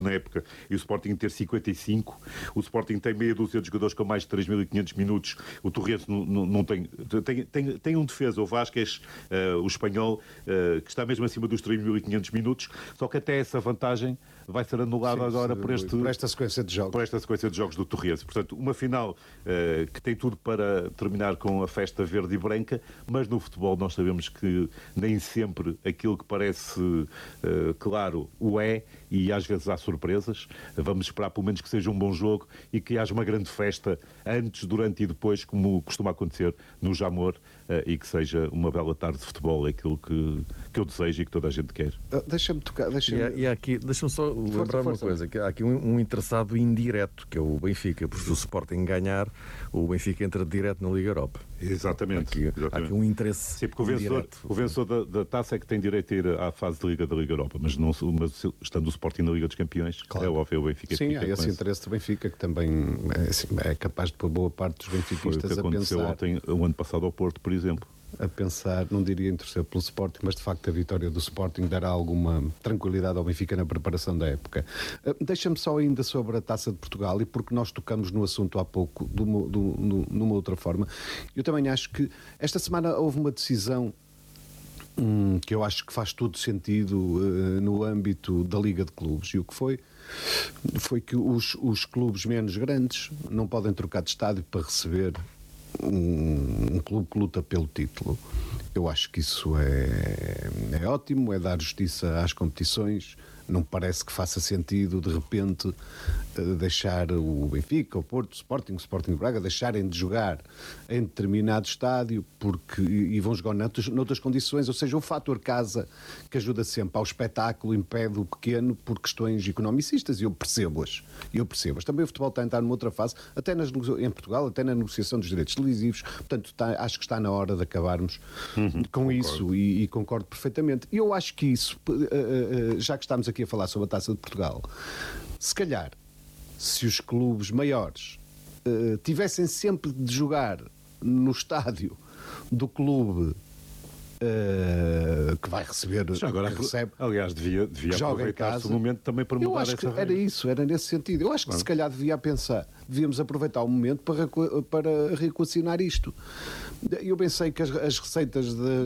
na época e o Sporting ter 55. O Sporting tem meia dúzia de jogadores com mais de 3.500 minutos. O Torrense não tem um defesa, o Vázquez, o espanhol, que está mesmo acima dos 3.500 minutos, só que até essa vantagem vai ser anulada agora por esta sequência de jogos. Por esta sequência de jogos do Torrense. Portanto, uma final que tem tudo para terminar com a festa verde e branca, mas no futebol nós sabemos que nem sempre aquilo que parece claro o é, e às vezes há surpresas. Vamos esperar pelo menos que seja um bom jogo e que haja uma grande festa antes, durante e depois, como costuma acontecer no Jamor, e que seja uma bela tarde de futebol, é aquilo que eu desejo e que toda a gente quer. Deixa-me tocar. E aqui, deixa-me só lembrar uma coisa, que há aqui um interessado indireto, que é o Benfica, porque se o Sporting ganhar, o Benfica entra direto na Liga Europa. Exatamente. Há aqui um interesse. Sim, porque o vencedor da taça é que tem direito a ir à fase de Liga da Liga Europa, mas estando o Sporting na Liga dos Campeões, claro, é óbvio, o Benfica. Sim, há esse interesse do Benfica, que também é capaz de pôr boa parte dos benfiquistas a pensar. Foi o que aconteceu ontem, o ano passado ao Porto, por exemplo. A pensar, não diria em torcer pelo Sporting, mas de facto a vitória do Sporting dará alguma tranquilidade ao Benfica na preparação da época. Deixa-me só ainda sobre a Taça de Portugal, e porque nós tocamos no assunto há pouco, numa outra forma, eu também acho que esta semana houve uma decisão que eu acho que faz todo sentido no âmbito da Liga de Clubes, e o que foi que os clubes menos grandes não podem trocar de estádio para receber um clube que luta pelo título. Eu acho que isso é ótimo, é dar justiça às competições. Não parece que faça sentido, de repente, deixar o Benfica, o Porto, o Sporting Braga, deixarem de jogar em determinado estádio e vão jogar noutras condições. Ou seja, o fator casa, que ajuda sempre ao espetáculo, impede o pequeno por questões economicistas, e eu percebo-as. Também o futebol está a entrar numa outra fase, até em Portugal, até na negociação dos direitos televisivos. Portanto, acho que está na hora de acabarmos com concordo. Isso, e concordo perfeitamente. E eu acho que isso, já que estamos aqui a falar sobre a Taça de Portugal, se calhar, se os clubes maiores tivessem sempre de jogar no estádio do clube que vai receber, agora, que recebe, aliás, devia aproveitar-se o momento também para mudar essa regra. Era nesse sentido. Eu acho que se calhar devíamos aproveitar o momento para reequacionar isto. Eu pensei que as receitas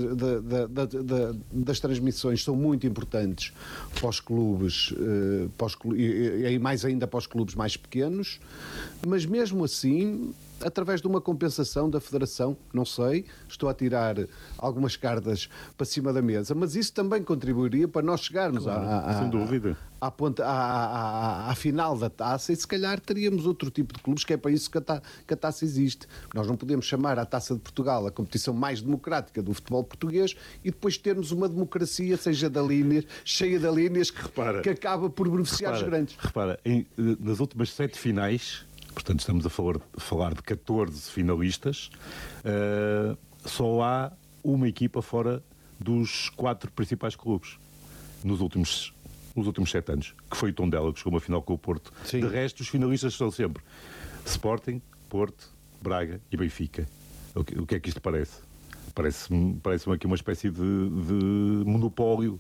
das transmissões são muito importantes para os clubes, e mais ainda para os clubes mais pequenos, mas mesmo assim, através de uma compensação da Federação, não sei, estou a tirar algumas cartas para cima da mesa, mas isso também contribuiria para nós chegarmos sem dúvida, à final da taça, e se calhar teríamos outro tipo de clubes, que é para isso que a taça existe. Nós não podemos chamar a Taça de Portugal a competição mais democrática do futebol português e depois termos uma democracia cheia de linhas que acaba por beneficiar os grandes. Repara, nas últimas 7 finais, portanto estamos a falar de 14 finalistas, só há uma equipa fora dos 4 principais clubes nos últimos 7 anos, que foi o Tondela, que chegou uma final com o Porto. Sim. De resto, os finalistas são sempre Sporting, Porto, Braga e Benfica. O que é que isto parece? Parece-me aqui uma espécie de monopólio.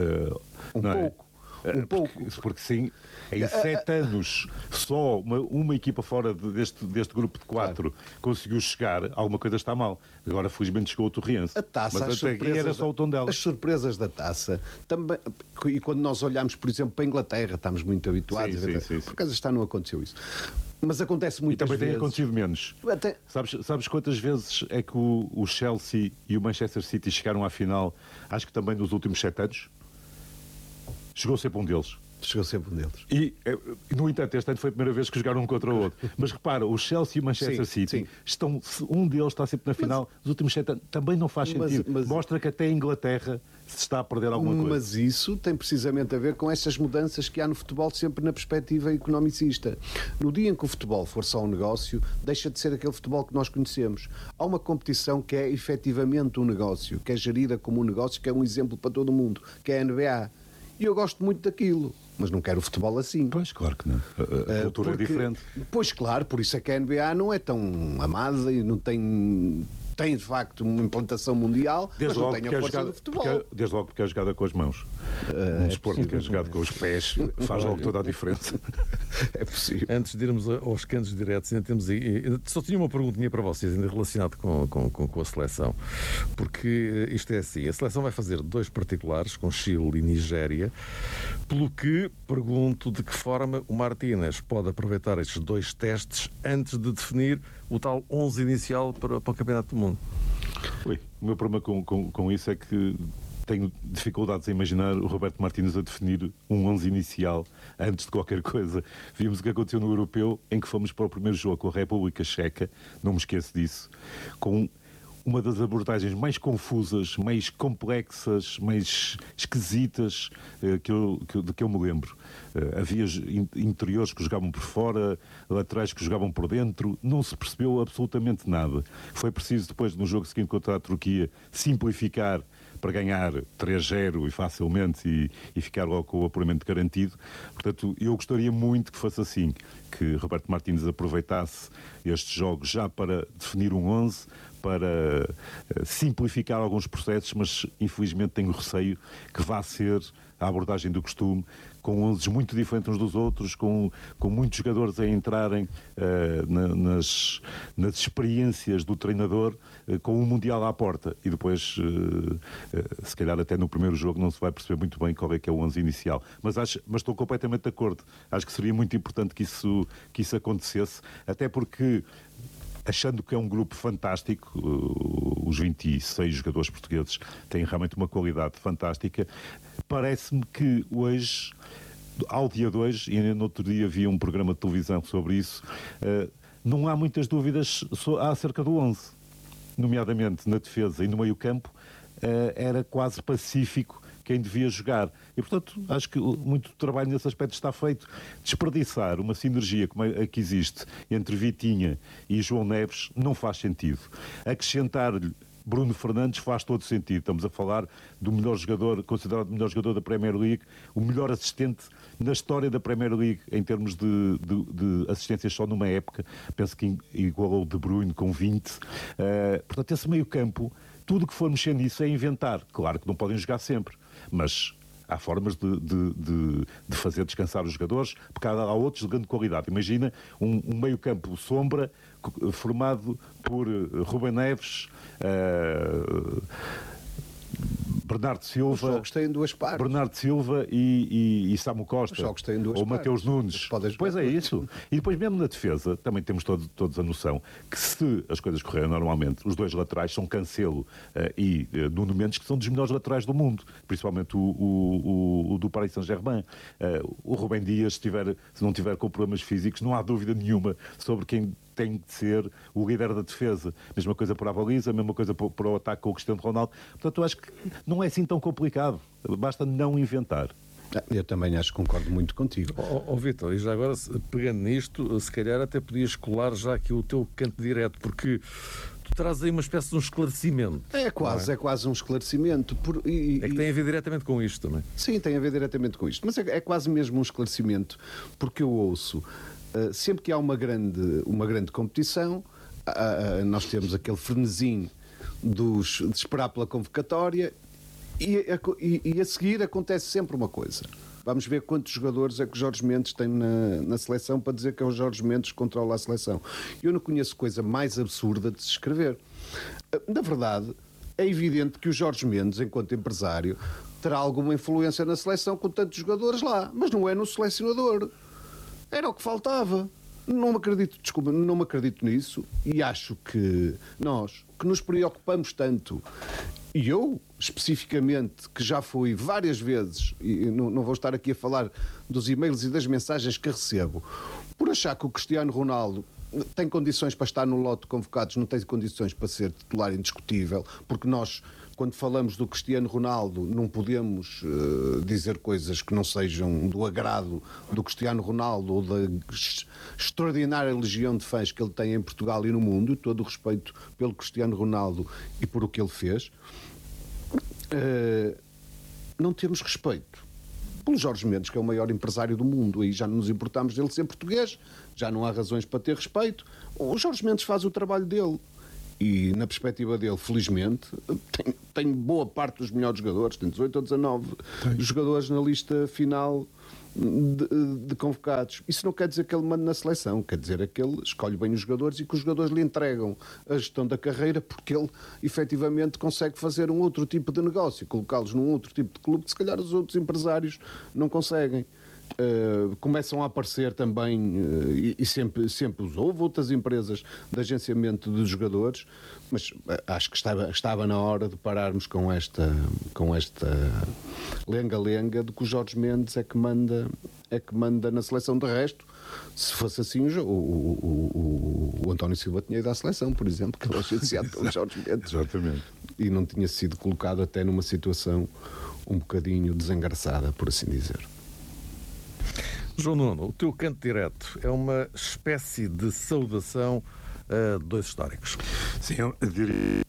Um pouco. Porque sim, em 7 anos só uma equipa fora deste grupo de 4 conseguiu chegar, alguma coisa está mal. Agora felizmente chegou o Torrense. A taça, mas até aqui era só o Tondela. As surpresas da taça também, e quando nós olhamos, por exemplo, para a Inglaterra, estamos muito habituados sim. Por acaso não aconteceu isso, mas acontece muitas vezes. E também tem acontecido menos. Sabes quantas vezes é que o Chelsea e o Manchester City chegaram à final, acho que também nos últimos 7 anos? Chegou sempre um deles. E, no entanto, este ano foi a primeira vez que jogaram um contra o outro. Mas repara, o Chelsea e o Manchester City, um deles está sempre na final. Nos últimos 7 anos também não faz sentido. Mostra que até a Inglaterra se está a perder alguma coisa. Mas isso tem precisamente a ver com essas mudanças que há no futebol, sempre na perspectiva economicista. No dia em que o futebol for só um negócio, deixa de ser aquele futebol que nós conhecemos. Há uma competição que é efetivamente um negócio, que é gerida como um negócio, que é um exemplo para todo o mundo, que é a NBA. E eu gosto muito daquilo, mas não quero o futebol assim. Pois, claro que não. A cultura é diferente. Pois, claro, por isso é que a NBA não é tão amada e não tem tem de facto uma implantação mundial, desde mas não tem a força do futebol. Desde logo porque é jogada com as mãos. Um desporto que é jogado com os pés faz logo toda a diferença. É possível. Antes de irmos aos cantos diretos, ainda temos aí, só tinha uma perguntinha para vocês, ainda relacionado com a seleção. Porque isto é assim, a seleção vai fazer 2 particulares com Chile e Nigéria, pelo que pergunto de que forma o Martínez pode aproveitar estes 2 testes antes de definir o tal 11 inicial para o Campeonato do Mundo. Ui, o meu problema com isso é que tenho dificuldades a imaginar o Roberto Martínez a definir um 11 inicial antes de qualquer coisa. Vimos o que aconteceu no Europeu, em que fomos para o primeiro jogo com a República Checa, não me esqueço disso, com uma das abordagens mais confusas, mais complexas, mais esquisitas de que eu me lembro. Havia interiores que jogavam por fora, laterais que jogavam por dentro, não se percebeu absolutamente nada. Foi preciso depois, no jogo seguinte contra a Turquia, simplificar para ganhar 3-0 e facilmente e ficar logo com o apuramento garantido. Portanto, eu gostaria muito que fosse assim, que Roberto Martínez aproveitasse estes jogos já para definir um 11, para simplificar alguns processos, mas infelizmente tenho receio que vá ser a abordagem do costume, com 11 muito diferentes uns dos outros, com muitos jogadores a entrarem nas experiências do treinador, com o Mundial à porta. E depois, se calhar até no primeiro jogo, não se vai perceber muito bem qual é que é o 11 inicial. Mas estou completamente de acordo. Acho que seria muito importante que isso acontecesse, até porque, achando que é um grupo fantástico, os 26 jogadores portugueses têm realmente uma qualidade fantástica, parece-me que hoje, ao dia de hoje, e ainda no outro dia havia um programa de televisão sobre isso, não há muitas dúvidas acerca do 11, nomeadamente na defesa e no meio-campo, era quase pacífico quem devia jogar. E, portanto, acho que muito trabalho nesse aspecto está feito. Desperdiçar uma sinergia como a que existe entre Vitinha e João Neves não faz sentido. Acrescentar-lhe Bruno Fernandes faz todo sentido. Estamos a falar do melhor jogador, considerado o melhor jogador da Premier League, o melhor assistente na história da Premier League em termos de assistências só numa época. Penso que igualou o De Bruyne com 20. Portanto, esse meio-campo, tudo o que for mexer nisso é inventar. Claro que não podem jogar sempre, mas há formas de fazer descansar os jogadores, porque há outros de grande qualidade. Imagina um meio-campo sombra formado por Rubem Neves, Bernardo Silva. Os jogos têm 2 partes. Bernardo Silva e Samu Costa. Os jogos têm 2 ou partes. Mateus Nunes. Pois é isso. E depois, mesmo na defesa, também temos todos a noção que, se as coisas correrem normalmente, os 2 laterais são Cancelo e Nuno Mendes, que são dos melhores laterais do mundo, principalmente o do Paris Saint-Germain. O Rubem Dias, se não tiver com problemas físicos, não há dúvida nenhuma sobre quem tem de ser o líder da defesa. Mesma coisa para a baliza, mesma coisa para o ataque com o Cristiano Ronaldo. Portanto, eu acho que não é assim tão complicado. Basta não inventar. Eu também acho que concordo muito contigo. Vítor, e já agora, pegando nisto, se calhar até podias colar já aqui o teu canto direto, porque tu trazes aí uma espécie de um esclarecimento. É quase um esclarecimento. É que tem a ver diretamente com isto também. Sim, tem a ver diretamente com isto. Mas é quase mesmo um esclarecimento, porque eu ouço, sempre que há uma grande competição, nós temos aquele frenesim de esperar pela convocatória e a seguir acontece sempre uma coisa. Vamos ver quantos jogadores é que o Jorge Mendes tem na seleção para dizer que é o Jorge Mendes que controla a seleção. Eu não conheço coisa mais absurda de se escrever. Na verdade, é evidente que o Jorge Mendes, enquanto empresário, terá alguma influência na seleção com tantos jogadores lá, mas não é no selecionador. Era o que faltava. Não me acredito nisso, e acho que nós, que nos preocupamos tanto, e eu, especificamente, que já fui várias vezes, e não vou estar aqui a falar dos e-mails e das mensagens que recebo, por achar que o Cristiano Ronaldo tem condições para estar no lote de convocados, não tem condições para ser titular indiscutível, porque nós, quando falamos do Cristiano Ronaldo, não podemos dizer coisas que não sejam do agrado do Cristiano Ronaldo ou da extraordinária legião de fãs que ele tem em Portugal e no mundo, todo o respeito pelo Cristiano Ronaldo e por o que ele fez. Não temos respeito pelo Jorge Mendes, que é o maior empresário do mundo. Aí já não nos importamos dele ser português, já não há razões para ter respeito. O Jorge Mendes faz o trabalho dele. E na perspectiva dele, felizmente, tem boa parte dos melhores jogadores, tem 18 ou 19 jogadores na lista final de convocados. Isso não quer dizer que ele mande na seleção, quer dizer que ele escolhe bem os jogadores e que os jogadores lhe entregam a gestão da carreira, porque ele efetivamente consegue fazer um outro tipo de negócio, colocá-los num outro tipo de clube que se calhar os outros empresários não conseguem. Começam a aparecer também, e sempre houve outras empresas de agenciamento de jogadores, mas acho que estava na hora de pararmos com esta lenga-lenga de que o Jorge Mendes é que manda na seleção. De resto, se fosse assim, o António Silva tinha ido à seleção, por exemplo, que ele é agenciado pelo Jorge Mendes. Exatamente. E não tinha sido colocado até numa situação um bocadinho desengraçada, por assim dizer. João Nuno, o teu canto direto é uma espécie de saudação a dois históricos. Sim, eu diria